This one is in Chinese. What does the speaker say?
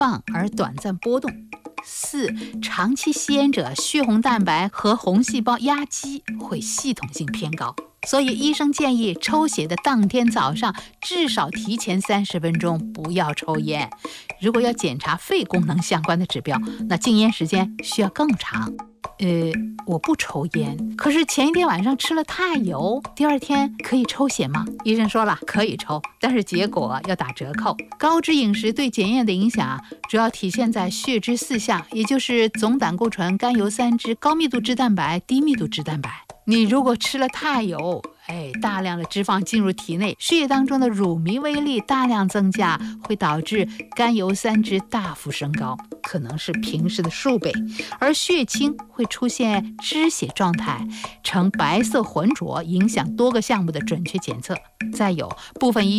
棒而短暂波动。4. 长期吸烟者血红蛋白和红细胞压积会系统性偏高，所以医生建议抽血的当天早上至少提前30分钟不要抽烟。如果要检查肺功能相关的指标，那禁烟时间需要更长。我不抽烟，可是前一天晚上吃了太油，第二天可以抽血吗？医生说了，可以抽，但是结果要打折扣。高脂饮食对检验的影响主要体现在血脂4项，也就是总胆固醇、甘油三酯、高密度脂蛋白、低密度脂蛋白。你如果吃了太油，大量的脂肪进入体内，血液当中的乳糜微粒大量增加，会导致甘油三酯大幅升高，可能是平时的数倍，而血清会出现脂血状态，呈白色浑浊，影响多个项目的准确检测。再有部分医